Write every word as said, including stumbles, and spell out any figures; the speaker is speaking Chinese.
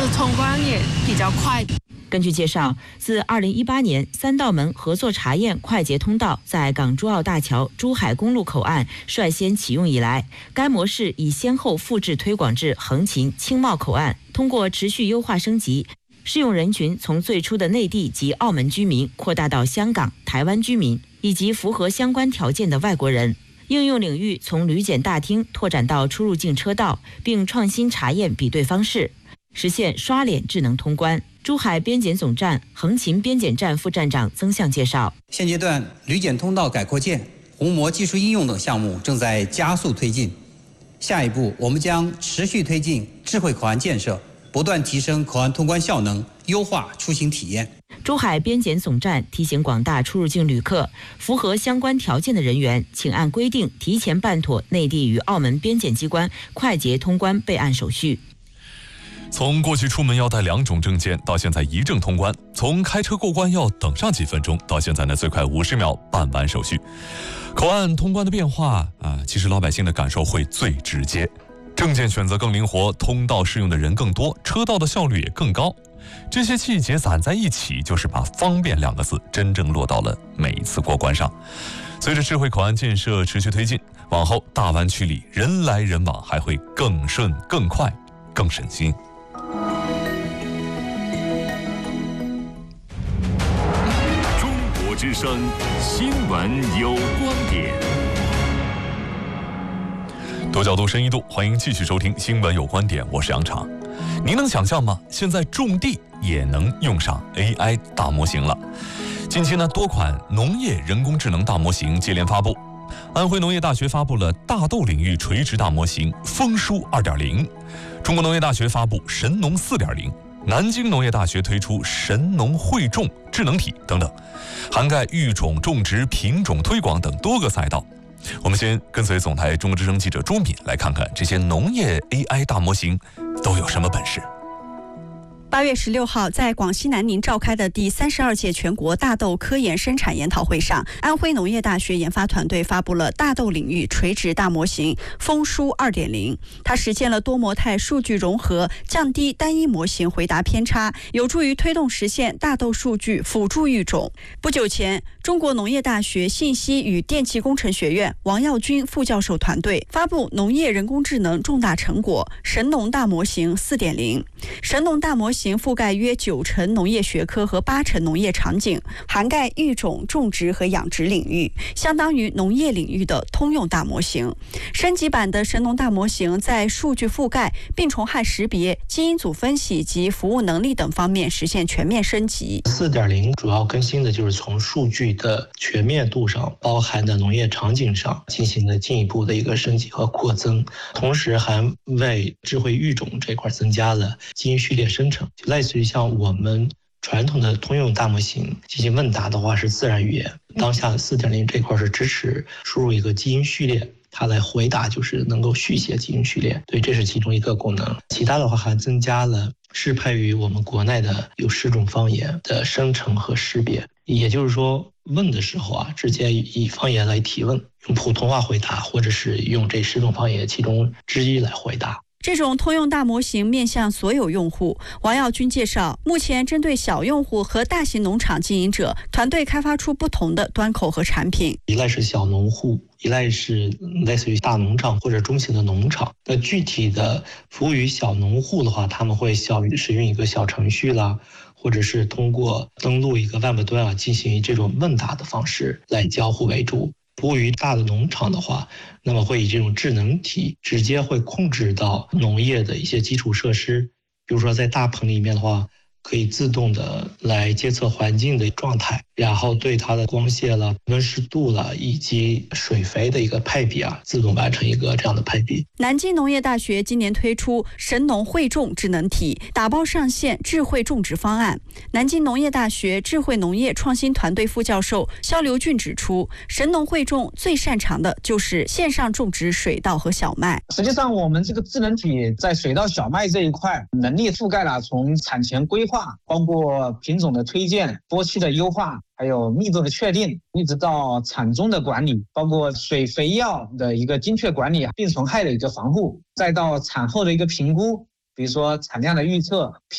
通关也比较快。 根据介绍，自二零一八年三道门合作查验快捷通道在港珠澳大桥珠海公路口岸率先启用以来，该模式已先后复制推广至横琴、青茂口岸，通过持续优化升级，适用人群从最初的内地及澳门居民扩大到香港、台湾居民以及符合相关条件的外国人。应用领域从旅检大厅拓展到出入境车道，并创新查验比对方式，实现刷脸智能通关。珠海边检总站横琴边检站副站长曾向介绍， 现阶段旅检通道改扩建、虹膜技术应用等项目正在加速推进。下一步，我们将持续推进智慧口岸建设，不断提升口岸通关效能，优化出行体验。 珠海边检总站提醒广大出入境旅客，符合相关条件的人员，请按规定提前办妥内地与澳门边检机关快捷通关备案手续。 从过去出门要带两种证件，到现在一证通关；从开车过关要等上几分钟，到现在呢最快五十秒办完手续。口岸通关的变化啊，其实老百姓的感受会最直接。证件选择更灵活，通道适用的人更多，车道的效率也更高。这些细节攒在一起，就是把方便两个字真正落到了每一次过关上。随着智慧口岸建设持续推进，往后大湾区里人来人往还会更顺、更快、更省心。 中国之声新闻有观点。 多角度深一度，欢迎继续收听新闻有观点，我是杨常。您能想象吗？现在种地也能用上 A I 大模型了。近期呢，多款农业人工智能大模型接连发布。安徽农业大学发布了大豆领域垂直大模型丰舒 二点零， 中国农业大学发布神农 四点零， 南京农业大学推出神农汇种智能体等等，涵盖育种、种植、品种推广等多个赛道。我们先跟随总台中国之声记者朱敏来看看这些农业 A I 大模型都有什么本事。 八月十六号，在广西南宁召开的第三十二届全国大豆科研生产研讨会上，安徽农业大学研发团队发布了大豆领域垂直大模型丰舒 二点零， 它实现了多模态数据融合，降低单一模型回答偏差，有助于推动实现大豆数据辅助育种。不久前，中国农业大学信息与电气工程学院王耀军副教授团队发布农业人工智能重大成果神农大模型 四点零。 神农大模型覆盖约九成农业学科和八成农业场景，涵盖育种、种植和养殖领域，相当于农业领域的通用大模型。升级版的神农大模型在数据覆盖、病虫害识别、基因组分析及服务能力等方面实现全面升级。 四点零 主要更新的就是从数据的全面度上，包含的农业场景上进行了进一步的一个升级和扩增，同时还为智慧育种这块增加了基因序列生成。类似于像我们传统的通用大模型进行问答的话是自然语言，当下 四点零 这块是支持输入一个基因序列，它来回答就是能够续写基因序列，对，这是其中一个功能。其他的话还增加了适配于我们国内的有十种方言的生成和识别，也就是说问的时候啊，直接以方言来提问，用普通话回答，或者是用这十种方言其中之一来回答。 这种通用大模型面向所有用户。王耀军介绍，目前针对小用户和大型农场经营者，团队开发出不同的端口和产品。 一类是小农户，一类是类似于大农场或者中型的农场。那具体的服务于小农户的话，他们会小使用一个小程序啦，或者是通过登录一个 Web 端啊，进行这种问答的方式来交互为主。服务于大的农场的话，那么会以这种智能体直接会控制到农业的一些基础设施，比如说在大棚里面的话，可以自动的来监测环境的状态，然后对它的光线了、温湿度了以及水肥的一个配比啊，自动完成一个这样的配比。 南京农业大学今年推出神农汇种智能体，打包上线智慧种植方案。南京农业大学智慧农业创新团队副教授肖刘俊指出，神农汇种最擅长的就是线上种植水稻和小麦。 实际上，我们这个智能体在水稻、小麦这一块能力覆盖了从产前规划，包括品种的推荐、播期的优化，还有密度的确定，一直到产中的管理，包括水肥药的一个精确管理，病虫害的一个防护，再到产后的一个评估，比如说产量的预测、